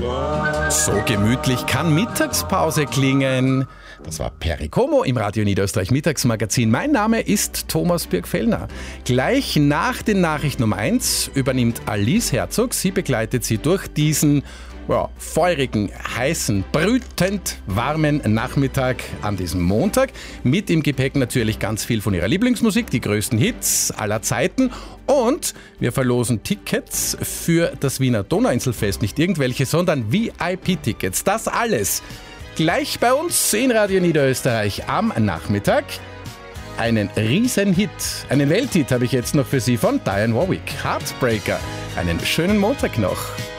So gemütlich kann Mittagspause klingen. Das war Pericomo im Radio Niederösterreich Mittagsmagazin. Mein Name ist Thomas Birgfellner. Gleich nach den Nachrichten um 1 übernimmt Alice Herzog. Sie begleitet Sie durch diesen feurigen, heißen, brütend warmen Nachmittag an diesem Montag. Mit im Gepäck natürlich ganz viel von ihrer Lieblingsmusik, die größten Hits aller Zeiten. Und wir verlosen Tickets für das Wiener Donauinselfest. Nicht irgendwelche, sondern VIP-Tickets. Das alles gleich bei uns in Radio Niederösterreich am Nachmittag. Einen Riesenhit, einen Welthit habe ich jetzt noch für Sie von Dionne Warwick. Heartbreaker. Einen schönen Montag noch.